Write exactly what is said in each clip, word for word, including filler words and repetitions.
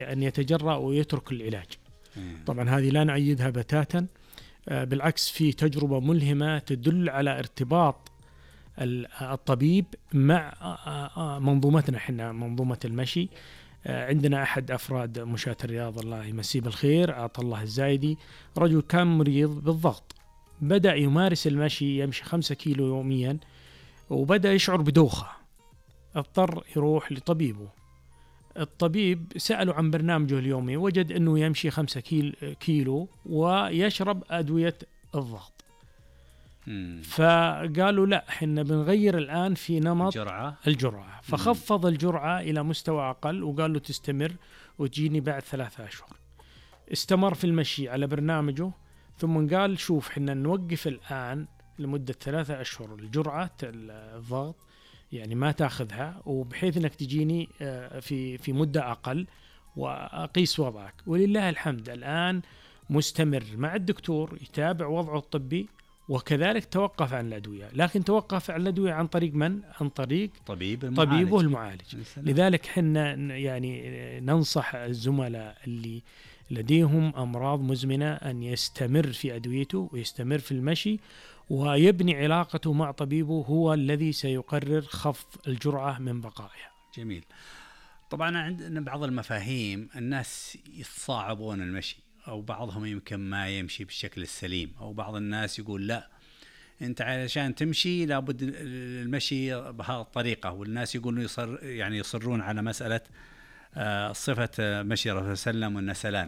أن يتجرأ ويترك العلاج. طبعا هذه لا نؤيدها بتاتا، بالعكس في تجربة ملهمة تدل على ارتباط الطبيب مع منظومتنا احنا منظومة المشي. عندنا أحد أفراد مشاة الرياض الله يمسيه بالخير عطا الله الزايدي، رجل كان مريض بالضغط، بدأ يمارس المشي يمشي خمسة كيلو يوميا وبدأ يشعر بدوخة، اضطر يروح لطبيبه. الطبيب سأله عن برنامجه اليومي، وجد أنه يمشي خمسة كيلو ويشرب أدوية الضغط. مم. فقالوا لا احنا بنغير الآن في نمط الجرعة, الجرعة. فخفض الجرعة إلى مستوى أقل وقال له تستمر وتجيني بعد ثلاثة أشهر. استمر في المشي على برنامجه، ثم قال شوف احنا نوقف الآن لمدة ثلاثة أشهر الجرعة الضغط، يعني ما تاخذها، وبحيث انك تجيني في في مدة أقل وأقيس وضعك. ولله الحمد الآن مستمر مع الدكتور يتابع وضعه الطبي، وكذلك توقف عن الأدوية، لكن توقف عن الأدوية عن طريق من؟ عن طريق طبيب المعالج. طبيبه المعالج. لذلك حنا يعني ننصح الزملاء اللي لديهم أمراض مزمنة أن يستمر في أدويته ويستمر في المشي، ويبني علاقته مع طبيبه هو الذي سيقرر خفض الجرعة من بقائها. جميل. طبعا عندنا بعض المفاهيم الناس يتصاعبون المشي، أو بعضهم يمكن ما يمشي بالشكل السليم، أو بعض الناس يقول لا أنت علشان تمشي لابد المشي بهذه الطريقة، والناس يقولون يصر يعني يصرون على مسألة آه صفة مشي الرسول صلى الله عليه وسلم والنسلان.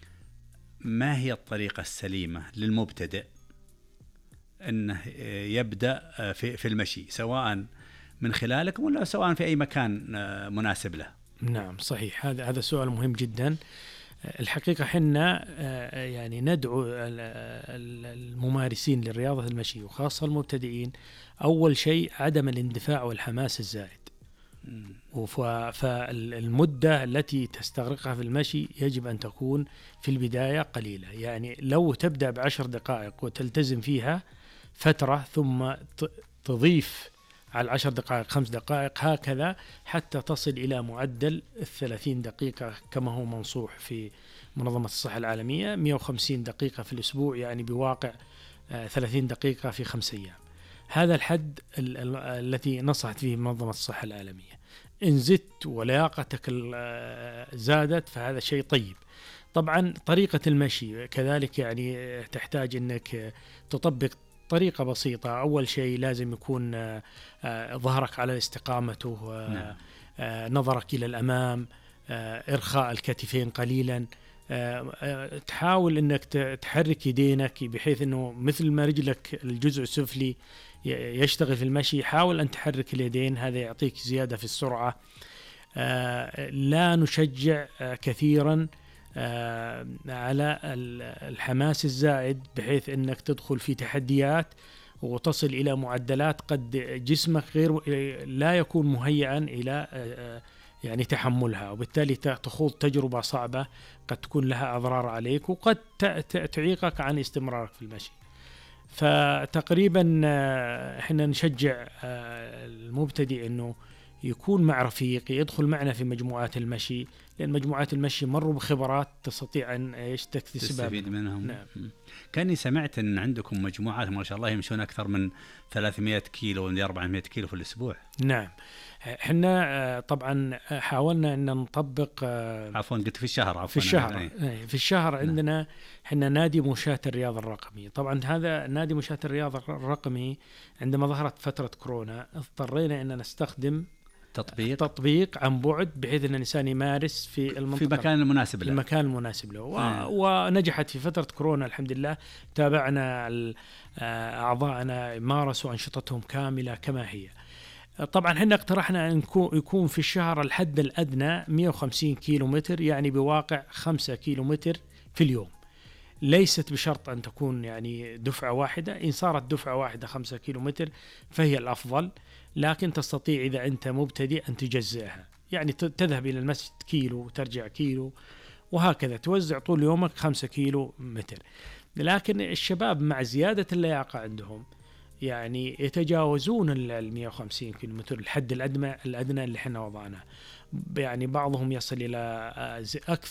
ما هي الطريقة السليمة للمبتدئ أنه يبدأ في في المشي، سواء من خلالكم ولا سواء في أي مكان مناسب له؟ نعم صحيح، هذا هذا سؤال مهم جدا. الحقيقة حنا يعني ندعو الممارسين للرياضة المشي وخاصة المبتدئين أول شيء عدم الاندفاع والحماس الزائد. فالمدة التي تستغرقها في المشي يجب أن تكون في البداية قليلة، يعني لو تبدأ بعشر دقائق وتلتزم فيها فترة ثم تضيف على العشر دقائق خمس دقائق هكذا حتى تصل إلى معدل الثلاثين دقيقة كما هو منصوح في منظمة الصحة العالمية، مئة وخمسين دقيقة في الأسبوع، يعني بواقع ثلاثين دقيقة في خمس أيام. هذا الحد التي نصحت فيه منظمة الصحة العالمية. إن زدت ولياقتك زادت فهذا شيء طيب. طبعا طريقة المشي كذلك يعني تحتاج أنك تطبق طريقة بسيطة. أول شيء لازم يكون ظهرك على استقامته، نظرك إلى الأمام، إرخاء الكتفين قليلا، تحاول أنك تحرك يدينك بحيث أنه مثل ما رجلك الجزء السفلي يشتغل في المشي، حاول أن تحرك اليدين، هذا يعطيك زيادة في السرعة. لا نشجع كثيرا على الحماس الزائد بحيث أنك تدخل في تحديات وتصل إلى معدلات قد جسمك غير لا يكون مهيئا إلى يعني تحملها، وبالتالي تخوض تجربة صعبة قد تكون لها أضرار عليك وقد تعيقك عن استمرارك في المشي. فتقريبا احنا نشجع المبتدئ أنه يكون مع رفيق، يدخل معنا في مجموعات المشي، لأن مجموعات المشي مروا بخبرات تستطيع أن تستفيد منهم. نعم. كاني سمعت أن عندكم مجموعات ما شاء الله يمشون أكثر من ثلاثمائة كيلو و أربعمائة كيلو في الأسبوع. نعم، احنا طبعا حاولنا أن نطبق عفوا قلت في الشهر عفوا في الشهر في الشهر عندنا احنا نادي مشاة الرياض الرقمي. طبعا هذا نادي مشاة الرياض الرقمي عندما ظهرت فترة كورونا اضطرينا أن نستخدم تطبيق تطبيق عن بعد بحيث أن الإنسان يمارس في المنطقة في مكان المناسب له المكان المناسب له و... ونجحت في فترة كورونا الحمد لله. تابعنا أعضاءنا مارسوا أنشطتهم كاملة كما هي. طبعا احنا اقترحنا أن يكون في الشهر الحد الأدنى مئة وخمسين كيلو متر، يعني بواقع خمسة كيلو متر في اليوم. ليست بشرط أن تكون يعني دفعة واحدة، إن صارت دفعة واحدة خمسة كيلو متر فهي الأفضل، لكن تستطيع إذا أنت مبتدئ أن تجزئها، يعني تذهب إلى المسجد كيلو وترجع كيلو وهكذا توزع طول يومك خمسة كيلو متر. لكن الشباب مع زيادة اللياقة عندهم يعني يتجاوزون ال مئة وخمسين كيلو متر الحد الأدنى الأدنى اللي احنا وضعناه، يعني بعضهم يصل إلى أكثر